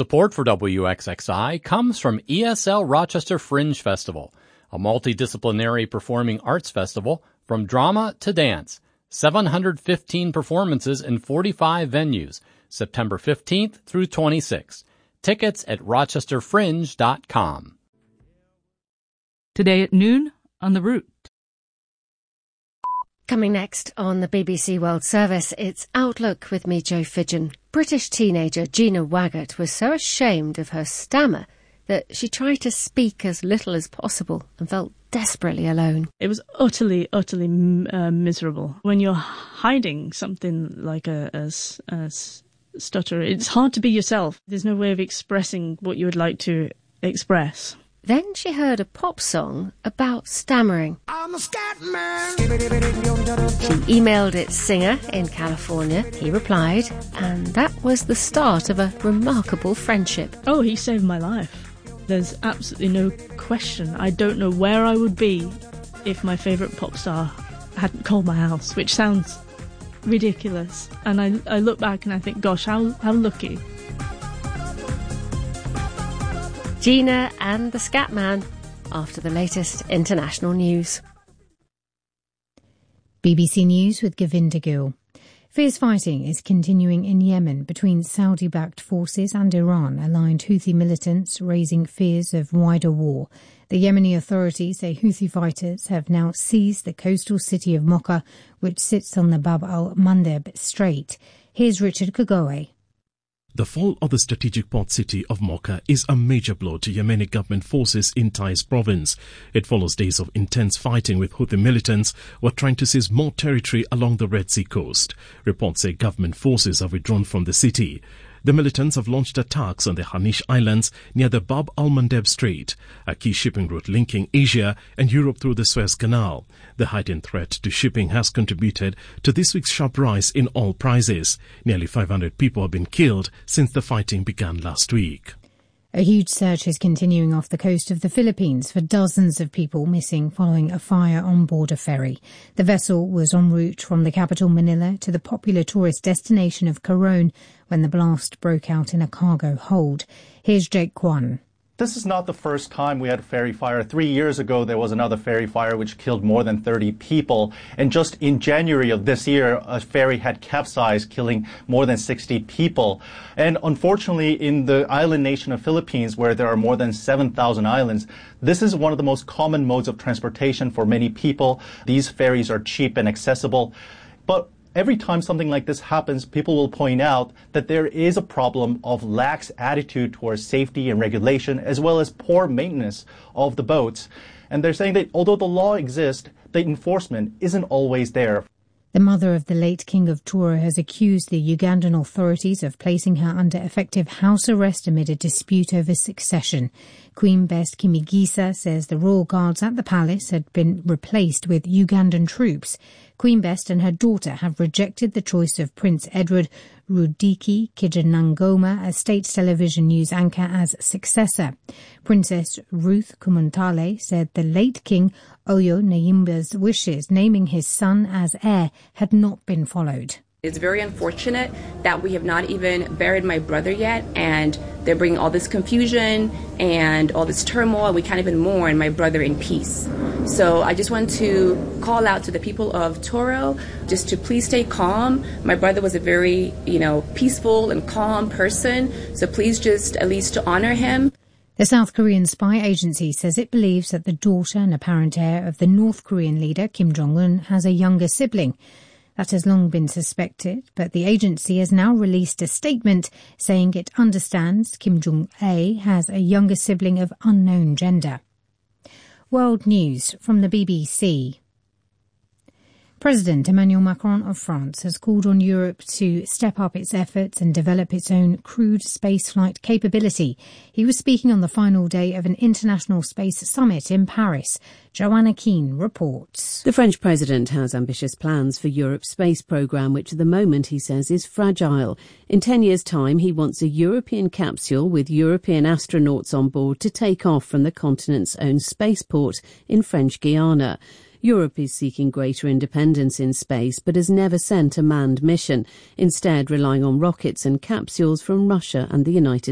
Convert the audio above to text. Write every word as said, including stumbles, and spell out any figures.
Support for W X X I comes from E S L Rochester Fringe Festival, a multidisciplinary performing arts festival from drama to dance. seven hundred fifteen performances in forty-five venues, September fifteenth through twenty-sixth. Tickets at rochester fringe dot com. Today at noon on The Route. Coming next on the B B C World Service, it's Outlook with me, Jo Fidgen. British teenager Gina Waggett was so ashamed of her stammer that she tried to speak as little as possible and felt desperately alone. It was utterly, utterly uh, miserable. When you're hiding something like a, a, a stutter, it's hard to be yourself. There's no way of expressing what you would like to express. Then she heard a pop song about stammering. I'm a scat man. She emailed its singer in California. He replied, and that was the start of a remarkable friendship. Oh, he saved my life. There's absolutely no question. I don't know where I would be if my favourite pop star hadn't called my house, which sounds ridiculous. And I, I look back and I think, gosh, how, how lucky. Gina and the Scatman after the latest international news. B B C News with Govinda Gill. Fierce fighting is continuing in Yemen between Saudi-backed forces and Iran-aligned Houthi militants, raising fears of wider war. The Yemeni authorities say Houthi fighters have now seized the coastal city of Mocha, which sits on the Bab al-Mandeb Strait. Here's Richard Kagoe. The fall of the strategic port city of Mocha is a major blow to Yemeni government forces in Taiz province. It follows days of intense fighting with Houthi militants who are trying to seize more territory along the Red Sea coast. Reports say government forces have withdrawn from the city. The militants have launched attacks on the Hanish Islands near the Bab al-Mandeb Strait, a key shipping route linking Asia and Europe through the Suez Canal. The heightened threat to shipping has contributed to this week's sharp rise in oil prices. Nearly five hundred people have been killed since the fighting began last week. A huge search is continuing off the coast of the Philippines for dozens of people missing following a fire on board a ferry. The vessel was en route from the capital Manila to the popular tourist destination of Coron when the blast broke out in a cargo hold. Here's Jake Kwan. This is not the first time we had a ferry fire. Three years ago, there was another ferry fire which killed more than thirty people. And just in January of this year, a ferry had capsized, killing more than sixty people. And unfortunately, in the island nation of Philippines, where there are more than seven thousand islands, this is one of the most common modes of transportation for many people. These ferries are cheap and accessible. But every time something like this happens, people will point out that there is a problem of lax attitude towards safety and regulation, as well as poor maintenance of the boats. And they're saying that although the law exists, the enforcement isn't always there. The mother of the late King of Toro has accused the Ugandan authorities of placing her under effective house arrest amid a dispute over succession. Queen Best Kimigisa says the royal guards at the palace had been replaced with Ugandan troops. Queen Best and her daughter have rejected the choice of Prince Edward Rudiki Kijanangoma, a state television news anchor, as successor. Princess Ruth Kumuntale said the late King Oyo Nayimba's wishes, naming his son as heir, had not been followed. It's very unfortunate that we have not even buried my brother yet, and they're bringing all this confusion and all this turmoil. We can't even mourn my brother in peace. So I just want to call out to the people of Toro just to please stay calm. My brother was a very, you know, peaceful and calm person, so please just at least to honor him. The South Korean spy agency says it believes that the daughter and apparent heir of the North Korean leader Kim Jong-un has a younger sibling. That has long been suspected, but the agency has now released a statement saying it understands Kim Jong-un has a younger sibling of unknown gender. World News from the B B C. President Emmanuel Macron of France has called on Europe to step up its efforts and develop its own crewed spaceflight capability. He was speaking on the final day of an international space summit in Paris. Joanna Keane reports. The French president has ambitious plans for Europe's space programme, which at the moment, he says, is fragile. In ten years' time, he wants a European capsule with European astronauts on board to take off from the continent's own spaceport in French Guiana. Europe is seeking greater independence in space, but has never sent a manned mission, instead relying on rockets and capsules from Russia and the United